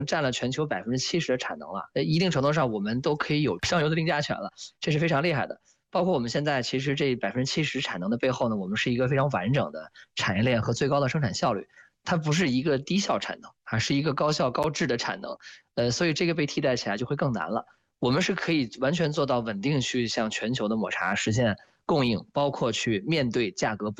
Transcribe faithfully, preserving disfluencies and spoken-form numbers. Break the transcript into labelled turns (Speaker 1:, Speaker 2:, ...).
Speaker 1: 占了全球百分之七十的产能了，呃，一定程度上我们都可以有上游的定价权了，这是非常厉害的。包括我们现在其实这百分之七十产能的背后呢，我们是一个非常完整的产业链和最高的生产效率，它不是一个低效产能，而是一个高效高质的产能，呃，所以这个被替代起来就会更难了。我们是可以完全做到稳定去向全球的抹茶实现供应，包括去面对价格波